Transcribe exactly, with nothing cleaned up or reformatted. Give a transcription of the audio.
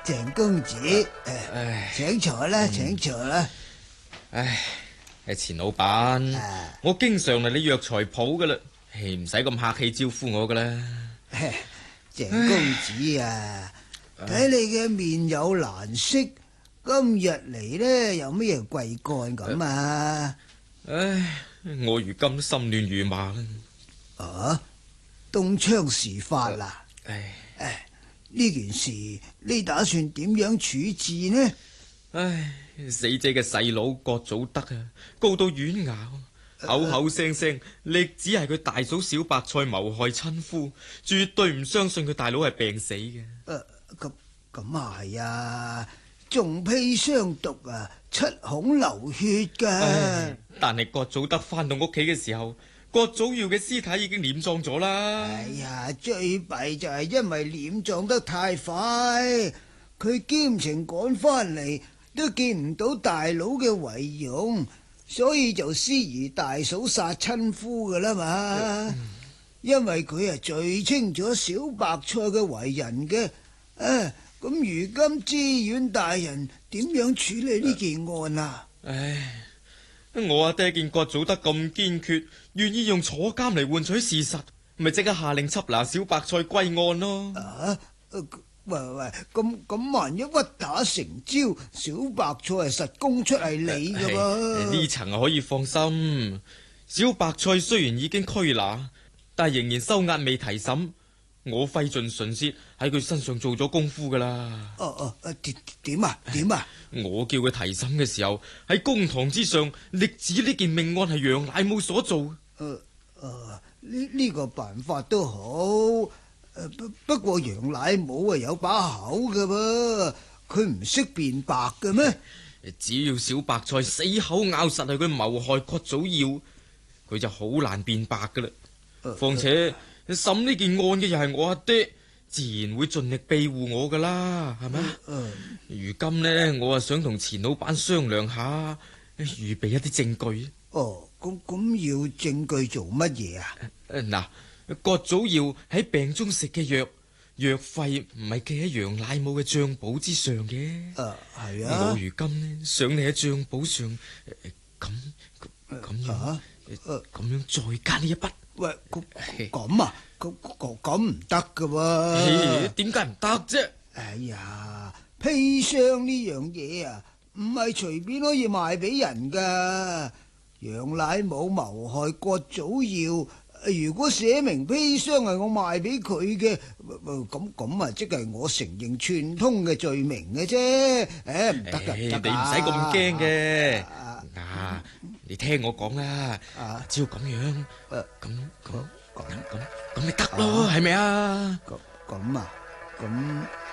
鄭公子，唉，請坐啦，請坐啦。 唉，係錢老闆， 啊、 我經常嚟你藥材鋪噶啦，唔使咁客氣招呼我噶啦。 鄭公子啊，睇你嘅面有難色，今日嚟呢有咩貴幹咁啊？ 唉，我如今心亂如麻啦。 啊，東窗事發啦！ 唉， 唉，呢件事你打算點樣處置呢？ 唉，死者嘅細佬郭祖德啊，告到縣衙，口口聲聲力指係佢大嫂小白菜謀害親夫，絕對唔相信佢大佬係病死嘅。 誒，咁咁係啊，仲砒霜毒啊，七孔流血噶。 但係郭祖德翻到屋企嘅時候，郭祖耀嘅屍體已經殮葬咗啦。 哎呀，最弊就係因為殮葬得太快，佢兼程趕翻嚟都見唔到大佬嘅遺容，所以就思疑大嫂殺親夫噶啦嘛。嗯、因為佢係最清楚小白菜嘅為人嘅。啊，咁如今知縣大人點樣處理呢件案啊？ 唉，我阿爹見郭祖德咁堅決，願意用坐監嚟換取事實，咪即刻下令緝拿小白菜歸案咯。 啊，喂喂，咁咁萬一屈打成招，小白菜係實供出係你噶噃？ 呢層可以放心。小白菜雖然已經拘拿，但係仍然收押未提審。我費盡唇舌喺佢身上做咗功夫噶啦。 哦哦，點點啊點啊！ 我叫佢提審嘅時候，喺公堂之上力指呢件命案係楊乃武所做。誒誒，呢呢個辦法都好。誒不不過楊乃武啊有把口噶噃，佢唔識辯白嘅咩？ 只要小白菜死口咬實係佢謀害郭祖耀，佢就好難辯白噶啦。況且審呢件案嘅又係我阿爹，自然會盡力庇護我噶啦，係咪？ 嗯、 如今呢，我啊想同錢老闆商量下，預備一啲證據。 哦，咁咁要證據做乜嘢啊？ 嗱，郭祖耀喺病中食嘅藥，藥費唔係記喺楊乃武嘅賬簿之上嘅。誒， 係啊。 我如今呢，想你喺賬簿上，咁咁樣，咁、啊、樣再加呢一筆。 喂，咁啊，咁咁咁唔得噶喎？ 點解唔得啫？ 哎呀，砒霜呢樣嘢啊，唔係隨便可以賣俾人噶。楊乃武謀害郭祖耀，如果寫明砒霜係我賣俾佢嘅，咁咁啊，即係我承認串通嘅罪名嘅啫。誒，唔得噶， 你唔使咁驚嘅。嗱，你聽我講啦，只要咁樣，咁咁咁咁咁咪得咯，係咪啊？ 咁咁啊，咁。